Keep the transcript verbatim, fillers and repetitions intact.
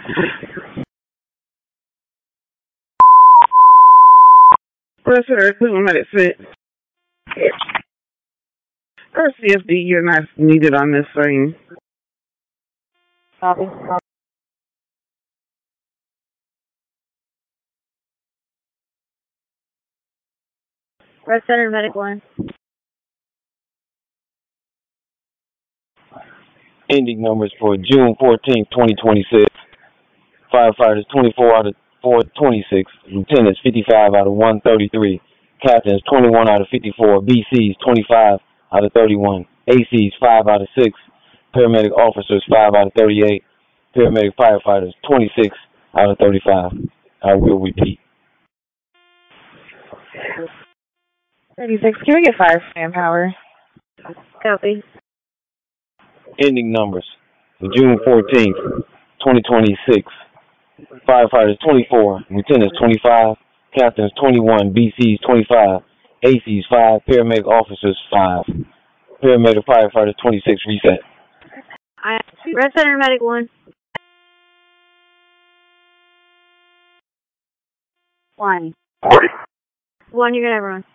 President, let it sit. Or C S D, you're not needed on this thing. Copy. Red Center Medic one. Ending numbers for June fourteenth, twenty twenty-six. Firefighters twenty-four out of four twenty-six. Lieutenants fifty-five out of one thirty-three. Captains twenty-one out of fifty-four. B Cs twenty-five out of thirty-one. A Cs five out of six. Paramedic officers five out of thirty-eight. Paramedic firefighters twenty-six out of thirty-five. I will repeat. thirty-six, can we get fire manpower? Copy. Ending numbers for June fourteenth, twenty twenty-six. Firefighters twenty-four, lieutenants twenty-five, captains twenty-one, B Cs twenty-five, A Cs five, paramedic officers five, paramedic firefighters twenty-six. Reset. I Red Center Medic one. One. One, you're gonna run.